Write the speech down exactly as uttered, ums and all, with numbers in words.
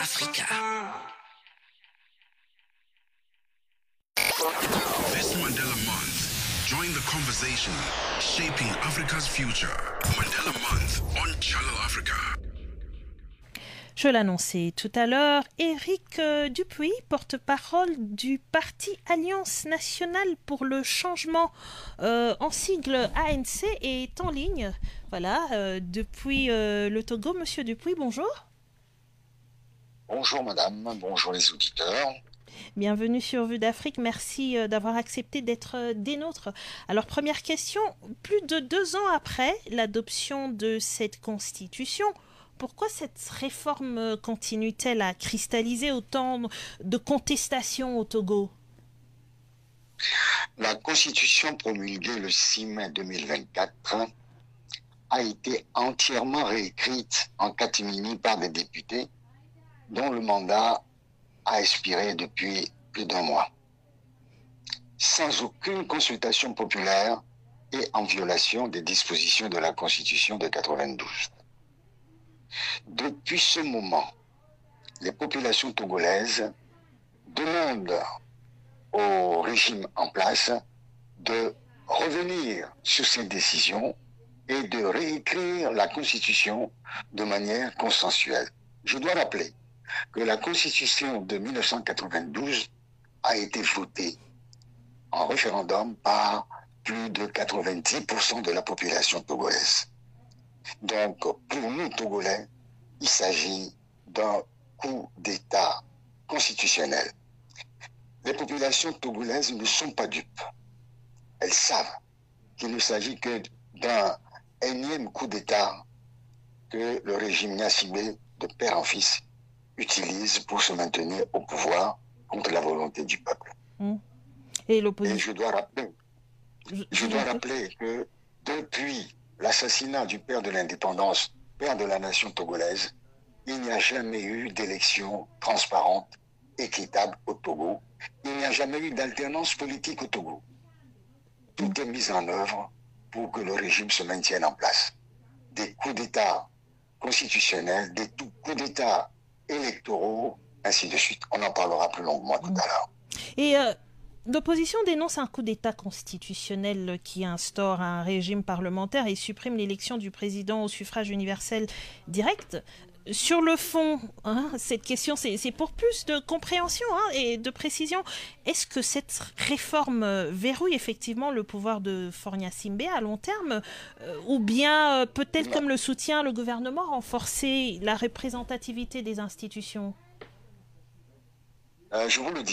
Africa. This Mandela Month, join the conversation shaping Africa's future. Mandela Month on Channel Africa. Je l'annonçais tout à l'heure, Éric Dupuy, porte-parole du parti Alliance nationale pour le changement, euh, en sigle A N C, est en ligne. Voilà, euh, depuis euh, le Togo. Monsieur Dupuy, bonjour. Bonjour madame, bonjour les auditeurs. Bienvenue sur Vue d'Afrique, merci euh, d'avoir accepté d'être euh, des nôtres. Alors première question, plus de deux ans après l'adoption de cette constitution, pourquoi cette réforme continue-t-elle à cristalliser autant de contestations au Togo ? La constitution promulguée le six mai deux mille vingt-quatre a été entièrement réécrite en catimini par des députés dont le mandat a expiré depuis plus d'un mois, sans aucune consultation populaire et en violation des dispositions de la Constitution de quatre-vingt-douze. Depuis ce moment, les populations togolaises demandent au régime en place de revenir sur ces décisions et de réécrire la Constitution de manière consensuelle. Je dois rappeler que la Constitution de mille neuf cent quatre-vingt-douze a été votée en référendum par plus de quatre-vingt-dix pour cent de la population togolaise. Donc, pour nous, Togolais, il s'agit d'un coup d'État constitutionnel. Les populations togolaises ne sont pas dupes. Elles savent qu'il ne s'agit que d'un énième coup d'État que le régime Gnassingbé, de père en fils, utilise pour se maintenir au pouvoir contre la volonté du peuple. Mmh. Et l'opposition. Et je dois rappeler, je, je dois rappeler que depuis l'assassinat du père de l'indépendance, père de la nation togolaise, il n'y a jamais eu d'élection transparente, équitable au Togo. Il n'y a jamais eu d'alternance politique au Togo. Tout est mis en œuvre pour que le régime se maintienne en place. Des coups d'État constitutionnels, des coups d'État électoraux, ainsi de suite. On en parlera plus longuement tout à l'heure. Et euh, l'opposition dénonce un coup d'État constitutionnel qui instaure un régime parlementaire et supprime l'élection du président au suffrage universel direct. Sur le fond, hein, cette question, c'est, c'est pour plus de compréhension hein, et de précision. Est-ce que cette réforme verrouille effectivement le pouvoir de Faure Gnassingbé à long terme euh, ou bien euh, peut-être comme le soutient le gouvernement renforcer la représentativité des institutions ? euh, Je vous le dis.